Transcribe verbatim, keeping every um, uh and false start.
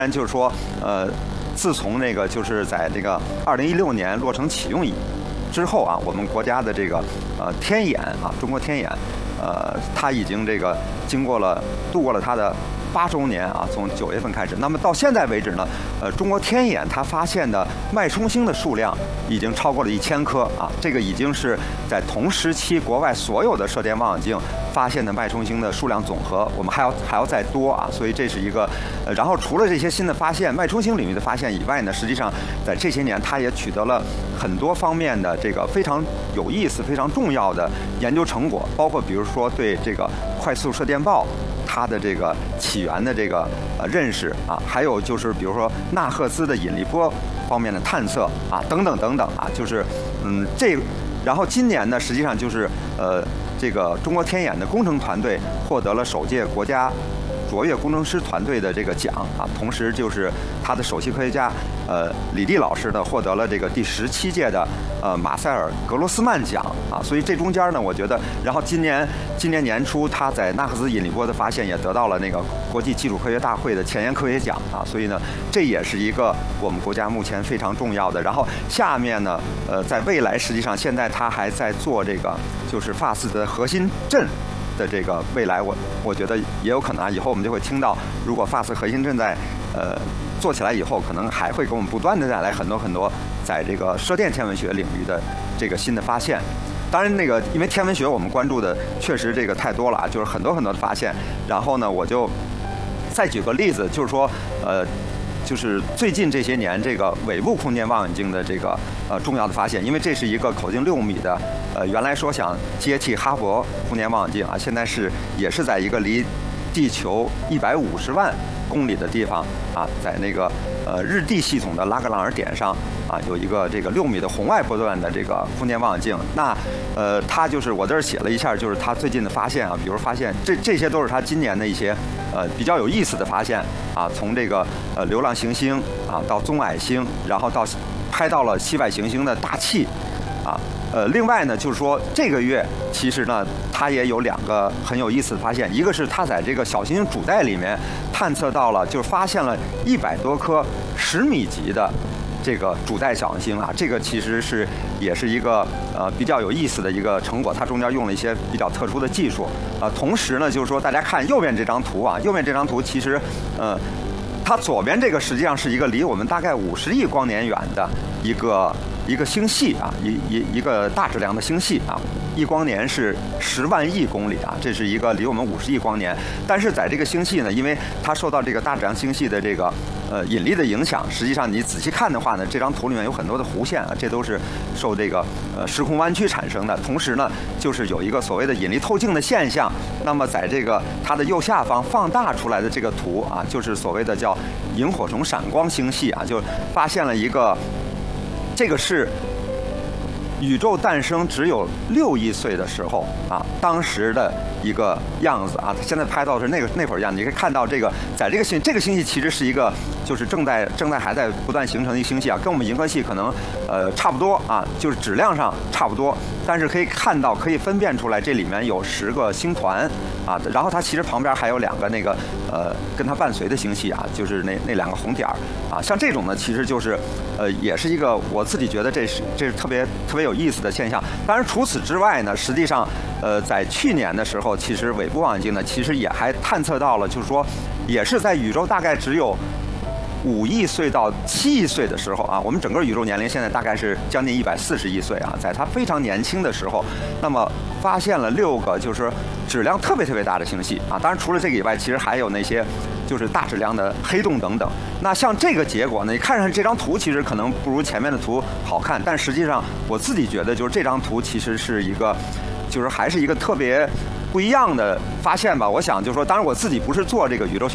就是说，呃，自从那个就是在这个二零一六年落成启用以之后啊，我们国家的这个呃天眼啊，中国天眼，呃，它已经这个经过了度过了它的八周年啊，从九月份开始。那么到现在为止呢，呃，中国天眼它发现的脉冲星的数量已经超过了一千颗啊，这个已经是在同时期国外所有的射电望远镜发现的脉冲星的数量总和，我们还要还要再多啊，所以这是一个。呃，然后除了这些新的发现，脉冲星领域的发现以外呢，实际上在这些年它也取得了很多方面的这个非常有意思、非常重要的研究成果，包括比如说对这个快速射电暴它的这个起源的这个呃认识啊，还有就是比如说纳赫兹的引力波方面的探测啊，等等等等啊，就是嗯这，然后今年呢，实际上就是呃这个中国天眼的工程团队获得了首届国家卓越工程师团队的这个奖啊，同时就是他的首席科学家呃李立老师呢获得了这个第十七届的呃马塞尔格罗斯曼奖啊，所以这中间呢，我觉得，然后今年今年年初他在纳赫兹引力波的发现也得到了那个国际基础科学大会的前沿科学奖啊，所以呢，这也是一个我们国家目前非常重要的。然后下面呢，呃，在未来实际上现在他还在做这个就是 F A S 的核心阵的这个未来，我我觉得也有可能啊，以后我们就会听到，如果 F A S 核心阵在呃做起来以后，可能还会给我们不断的带来很多很多在这个射电天文学领域的这个新的发现。当然，那个因为天文学我们关注的确实这个太多了啊，就是很多很多的发现。然后呢，我就再举个例子，就是说呃。就是最近这些年，这个尾部空间望远镜的这个呃重要的发现，因为这是一个口径六米的，呃，原来说想接替哈勃空间望远镜啊，现在是也是在一个离地球一百五十万公里的地方啊，在那个呃日地系统的拉格朗日点上啊，有一个这个六米的红外波段的这个空间望远镜。那呃，它就是我这儿写了一下，就是它最近的发现啊，比如发现这这些都是它今年的一些呃比较有意思的发现啊，从这个呃流浪行星啊到棕矮星，然后到拍到了系外行星的大气啊。呃，另外呢，就是说这个月其实呢，它也有两个很有意思的发现，一个是它在这个小行星主带里面探测到了，就是发现了一百多颗十米级的这个主带小行星啊，这个其实是也是一个呃比较有意思的一个成果，它中间用了一些比较特殊的技术啊、呃。同时呢，就是说大家看右边这张图啊，右边这张图其实呃。它左边这个实际上是一个离我们大概五十亿光年远的一个一个星系啊，一一一个大质量的星系啊，一光年是十万亿公里啊，这是一个离我们五十亿光年。但是在这个星系呢，因为它受到这个大质量星系的这个呃引力的影响，实际上你仔细看的话呢，这张图里面有很多的弧线啊，这都是受这个呃时空弯曲产生的。同时呢，就是有一个所谓的引力透镜的现象。那么在这个它的右下方放大出来的这个图啊，就是所谓的叫萤火虫闪光星系啊，就发现了一个，这个是宇宙诞生只有六亿岁的时候啊，当时的一个样子啊，现在拍到的是那个那会儿样子，你可以看到这个，在这个星这个星系其实是一个就是正在正在还在不断形成的一个星系啊，跟我们银河系可能呃差不多啊，就是质量上差不多，但是可以看到可以分辨出来这里面有十个星团啊，然后它其实旁边还有两个那个呃跟它伴随的星系啊，就是那那两个红点儿啊，像这种呢其实就是呃也是一个我自己觉得这是这是特别特别有意思的现象。当然除此之外呢，实际上呃在去年的时候，其实尾部望远镜呢其实也还探测到了，就是说也是在宇宙大概只有五亿岁到七亿岁的时候啊，我们整个宇宙年龄现在大概是将近一百四十亿岁啊，在它非常年轻的时候，那么发现了六个就是质量特别特别大的星系啊。当然除了这个以外，其实还有那些就是大质量的黑洞等等。那像这个结果呢，你看上去这张图其实可能不如前面的图好看，但实际上我自己觉得就是这张图其实是一个，就是还是一个特别不一样的发现吧。我想就是说，当然我自己不是做这个宇宙学